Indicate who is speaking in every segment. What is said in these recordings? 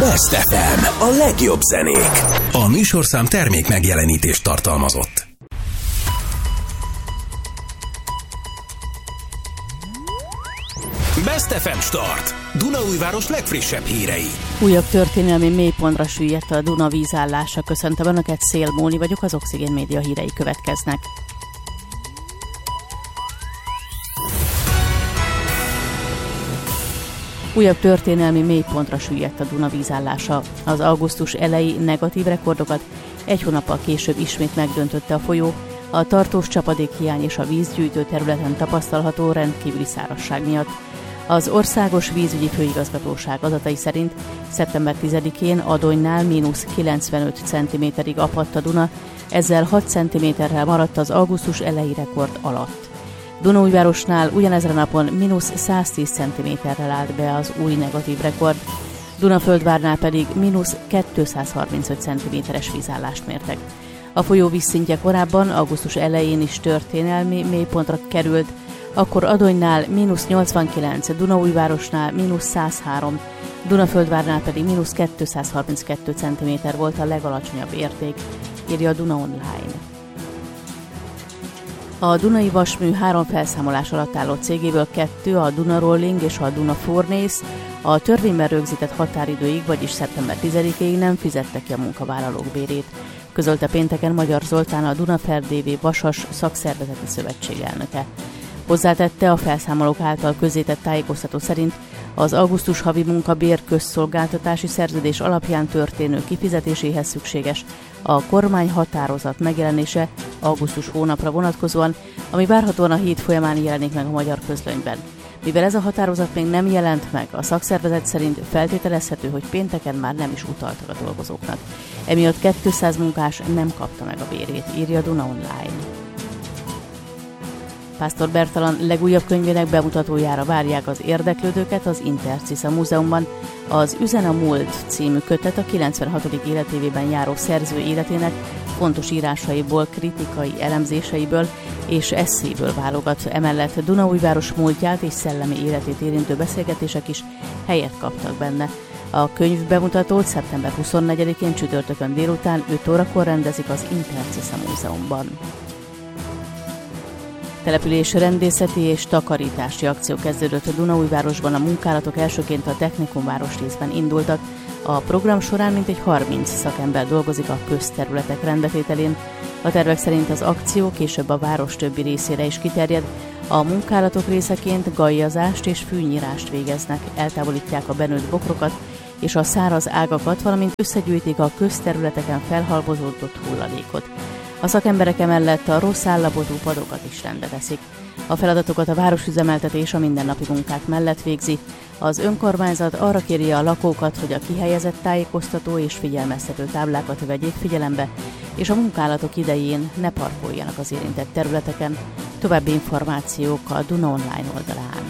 Speaker 1: Best FM, a legjobb zenék. A műsorszám termék megjelenítést tartalmazott. Best FM Start. Dunaújváros legfrissebb hírei.
Speaker 2: Újabb történelmi mélypontra süllyedt a Duna vízállása. Köszöntöm Önöket, Szél Móni vagyok, az Oxigén Média hírei következnek. Újabb történelmi mélypontra süllyedt a Duna vízállása. Az augusztus elejé negatív rekordokat egy hónappal később ismét megdöntötte a folyó, a tartós csapadékhiány és a vízgyűjtő területen tapasztalható rendkívüli szárazság miatt. Az Országos Vízügyi Főigazgatóság adatai szerint szeptember 10-én Adonynál -95 cm-ig apadt a Duna, ezzel 6 cm-rel maradt az augusztus elejé rekord alatt. Dunaújvárosnál ugyanezen a napon -110 cm-rel állt be az új negatív rekord, Dunaföldvárnál pedig -235 cm-es vízállást mértek. A folyó vízszintje korábban, augusztus elején is történelmi mélypontra került, akkor Adonynál -89, Dunaújvárosnál -103, Dunaföldvárnál pedig -232 cm volt a legalacsonyabb érték, írja a Duna Online. A Dunai Vasmű 3 felszámolás alatt álló cégéből 2, a Duna Rolling és a Duna Furnace a törvényben rögzített határidőig, vagyis szeptember 10-ig nem fizette ki a munkavállalók bérét, közölte pénteken Magyar Zoltán, a Dunafer DV Vasas szakszervezeti szövetség elnöke. Hozzátette, a felszámolók által közzétett tájékoztató szerint az augusztus havi munkabér közszolgáltatási szerződés alapján történő kifizetéséhez szükséges a kormány határozat megjelenése augusztus hónapra vonatkozóan, ami várhatóan a hét folyamán jelenik meg a Magyar Közlönyben. Mivel ez a határozat még nem jelent meg, a szakszervezet szerint feltételezhető, hogy pénteken már nem is utaltak a dolgozóknak. Emiatt 200 munkás nem kapta meg a bérét, írja a Duna Online. Pásztor Bertalan legújabb könyvének bemutatójára várják az érdeklődőket az Intercisz Múzeumban. Az Üzen a múlt című kötet a 96. életévében járó szerző életének fontos írásaiból, kritikai elemzéseiből és esszéből válogat. Emellett Dunaújváros múltját és szellemi életét érintő beszélgetések is helyet kaptak benne. A könyv bemutatót szeptember 24-én csütörtökön délután 5 órakor rendezik az Intercisz Múzeumban. Település rendészeti és takarítási akció kezdődött a Dunaújvárosban, a munkálatok elsőként a Technikum városrészben indultak. A program során mintegy 30 szakember dolgozik a közterületek rendbetételén. A tervek szerint az akció később a város többi részére is kiterjed. A munkálatok részeként gajjazást és fűnyírást végeznek, eltávolítják a benőtt bokrokat és a száraz ágakat, valamint összegyűjtik a közterületeken felhalmozódott hulladékot. A szakemberek emellett a rossz állapotú padokat is rendbe teszik. A feladatokat a városüzemeltetés a mindennapi munkák mellett végzi. Az önkormányzat arra kéri a lakókat, hogy a kihelyezett tájékoztató és figyelmeztető táblákat vegyék figyelembe, és a munkálatok idején ne parkoljanak az érintett területeken. További információk a Duna Online oldalán.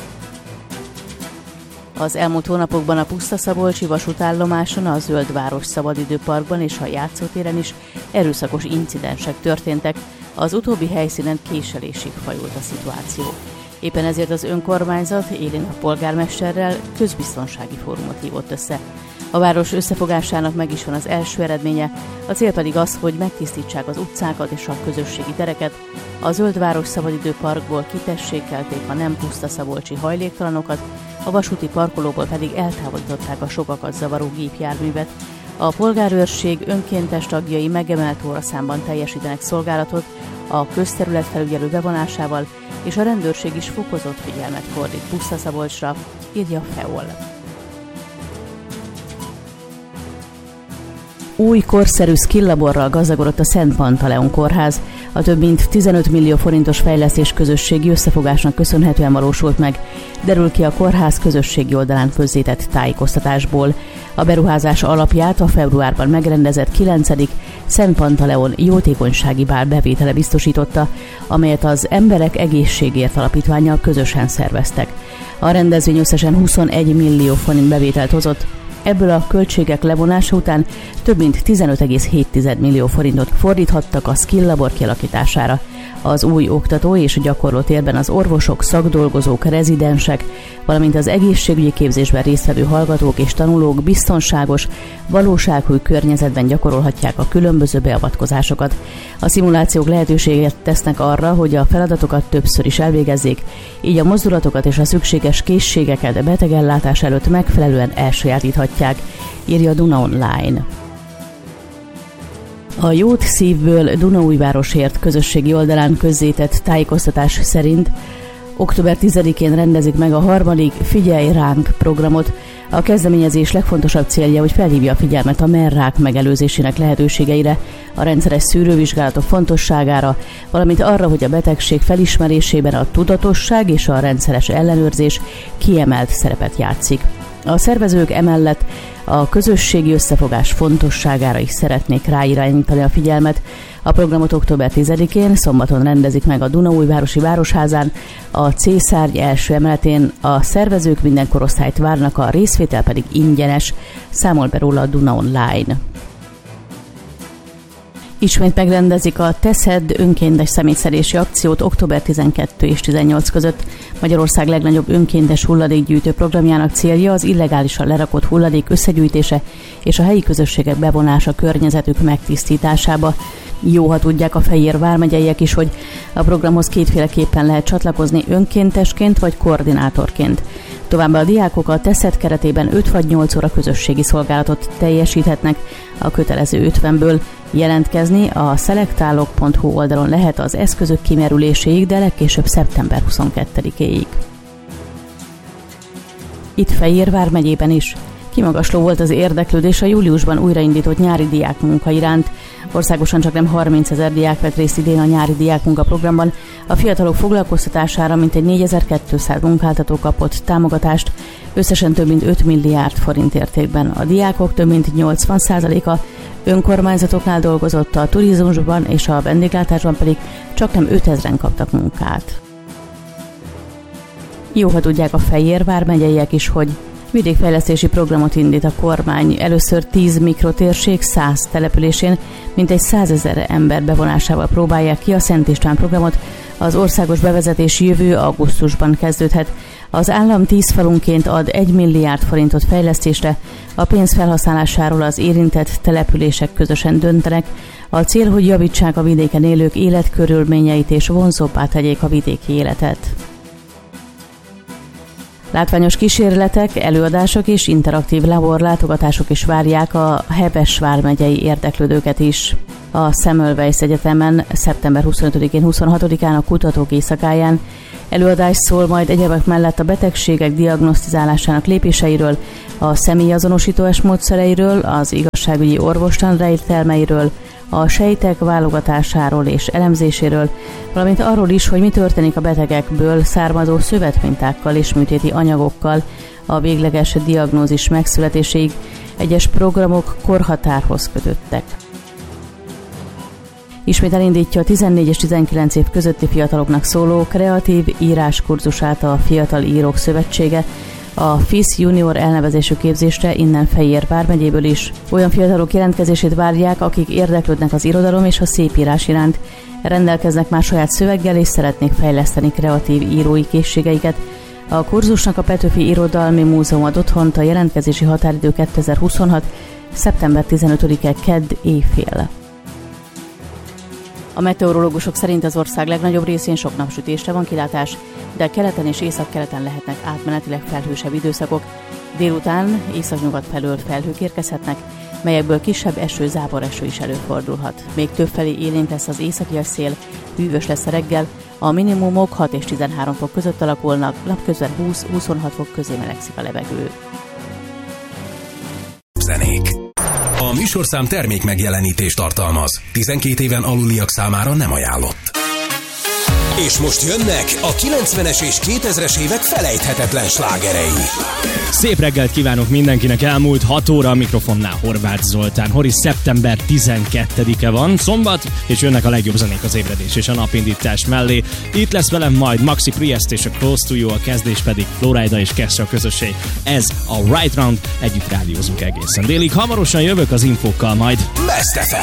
Speaker 2: Az elmúlt hónapokban a Puszta-Szabolcsi vasútállomáson, a Zöldváros Szabadidőparkban és a játszótéren is erőszakos incidensek történtek, az utóbbi helyszínen késelésig fajult a szituáció. Éppen ezért az önkormányzat élén a polgármesterrel közbiztonsági fórumot hívott össze. A város összefogásának meg is van az első eredménye, a cél pedig az, hogy megtisztítsák az utcákat és a közösségi tereket, a Zöldváros Szabadidőparkból kitessékelték a nem Puszta-Szabolcsi hajléktalanokat, a vasúti parkolóból pedig eltávolították a sokakat zavaró gépjárművet. A polgárőrség önkéntes tagjai megemelt óraszámban teljesítenek szolgálatot a közterületfelügyelő bevonásával, és a rendőrség is fokozott figyelmet fordít Puszta-Szabolcsra, írja a FEOL. Új korszerű skilllaborral gazdagodott a Szent Pantaleon kórház. A több mint 15 millió forintos fejlesztés közösségi összefogásnak köszönhetően valósult meg, derül ki a kórház közösségi oldalán közzétett tájékoztatásból. A beruházás alapját a februárban megrendezett 9. Szent Pantaleon jótékonysági bál bevétele biztosította, amelyet az Emberek Egészségért Alapítvánnyal közösen szerveztek. A rendezvény összesen 21 millió forint bevételt hozott, ebből a költségek levonása után több mint 15,7 millió forintot fordíthattak a skilllabor kialakítására. Az új oktató és gyakorló térben az orvosok, szakdolgozók, rezidensek, valamint az egészségügyi képzésben résztvevő hallgatók és tanulók biztonságos, valósághű környezetben gyakorolhatják a különböző beavatkozásokat. A szimulációk lehetőséget tesznek arra, hogy a feladatokat többször is elvégezzék, így a mozdulatokat és a szükséges készségeket betegellátás előtt megfelelően elsajátíthatják, írja Duna Online. A Jót Szívből Dunaújvárosért közösségi oldalán közzétett tájékoztatás szerint október 10-én rendezik meg a 3. Figyelj ránk programot. A kezdeményezés legfontosabb célja, hogy felhívja a figyelmet a merrák megelőzésének lehetőségeire, a rendszeres szűrővizsgálatok fontosságára, valamint arra, hogy a betegség felismerésében a tudatosság és a rendszeres ellenőrzés kiemelt szerepet játszik. A szervezők emellett a közösségi összefogás fontosságára is szeretnék ráirányítani a figyelmet. A programot október 10-én szombaton rendezik meg a Dunaújvárosi Városházán, a C-szárny első emeletén. A szervezők minden korosztályt várnak, a részvétel pedig ingyenes, számol be róla a Duna Online. Ismét megrendezik a Teszed önkéntes szemétszedési akciót október 12 és 18 között. Magyarország legnagyobb önkéntes hulladékgyűjtő programjának célja az illegálisan lerakott hulladék összegyűjtése és a helyi közösségek bevonása környezetük megtisztításába. Jó, ha tudják a Fejér vármegyeiek is, hogy a programhoz kétféleképpen lehet csatlakozni, önkéntesként vagy koordinátorként. Továbbá a diákok a Teszed keretében 5 vagy 8 óra közösségi szolgálatot teljesíthetnek, a kötelező 50-ből. Jelentkezni a szelektálok.hu oldalon lehet az eszközök kimerüléséig, de legkésőbb szeptember 22-éig. Itt Fejér megyében is kimagasló volt az érdeklődés a júliusban újraindított nyári diákmunka iránt. Országosan csaknem 30 000 diák vett részt idén a nyári diákmunkaprogramban. A fiatalok foglalkoztatására mintegy 4200 munkáltató kapott támogatást, összesen több mint 5 milliárd forint értékben. A diákok több mint 80%-a önkormányzatoknál dolgozott, a turizmusban és a vendéglátásban pedig csaknem 5000-en kaptak munkát. Jó, ha tudják a Fejér vármegyeiek is, hogy vidékfejlesztési programot indít a kormány. Először 10 mikrotérség 100 településén mintegy 100 000 ember bevonásával próbálják ki a Szent István programot. Az országos bevezetés jövő augusztusban kezdődhet. Az állam 10 falunként ad 1 milliárd forintot fejlesztésre, a pénz felhasználásáról az érintett települések közösen döntenek. A cél, hogy javítsák a vidéken élők életkörülményeit és vonzóbbá tegyék a vidéki életet. Látványos kísérletek, előadások és interaktív laborlátogatások is várják a Heves vármegyei érdeklődőket is. A Semmelweis Egyetemen szeptember 25-én, 26-án a Kutatók Éjszakáján előadás szól majd egyebek mellett a betegségek diagnosztizálásának lépéseiről, a személyazonosítás módszereiről, az igazságügyi orvostan rejtelmeiről, a sejtek válogatásáról és elemzéséről, valamint arról is, hogy mi történik a betegekből származó szövetmintákkal és műtéti anyagokkal a végleges diagnózis megszületéséig. Egyes programok korhatárhoz kötöttek. Ismét elindítja a 14 és 19 év közötti fiataloknak szóló kreatív íráskurzusát a Fiatal Írók Szövetsége, a FISZ Junior elnevezésű képzésre innen Fejér vármegyéből is. Olyan fiatalok jelentkezését várják, akik érdeklődnek az irodalom és a szépírás iránt, rendelkeznek már saját szöveggel és szeretnék fejleszteni kreatív írói készségeiket. A kurzusnak a Petőfi Irodalmi Múzeum ad otthont, a jelentkezési határidő 2026. szeptember 15-e kedd éjfél. A meteorológusok szerint az ország legnagyobb részén sok napsütésre van kilátás, de keleten és északkeleten lehetnek átmenetileg felhősebb időszakok. Délután északnyugat felől felhők érkezhetnek, melyekből kisebb eső, záporeső is előfordulhat. Még többfelé élénk lesz az északias szél, hűvös lesz a reggel, a minimumok 6 és 13 fok között alakulnak, napközben 20-26 fok közé melegszik a levegő.
Speaker 1: Zenék. A műsorszám termék megjelenítést tartalmaz. 12 éven aluliak számára nem ajánlott. És most jönnek a 90-es és 2000-es évek felejthetetlen slágerei.
Speaker 3: Szép reggelt kívánok mindenkinek, elmúlt 6 óra a mikrofonnál Horváth Zoltán. Hori, szeptember 12-e van, szombat, és jönnek a legjobb zenék az ébredés és a napindítás mellé. Itt lesz velem majd Maxi Priest és a Close to You, a kezdés pedig Florida és Kestra a közösség. Ez a Right Round, együtt rádiózunk egészen délig. Hamarosan jövök az infókkal majd.
Speaker 1: Best FM.